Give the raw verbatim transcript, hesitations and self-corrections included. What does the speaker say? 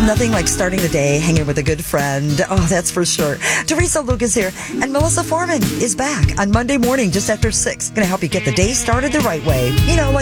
nothing like starting the day hanging with a good friend. Oh, that's for sure. Teresa Lucas here, and Melissa Foreman is back on Monday morning just after six. Going to help you get the day started the right way. You know, like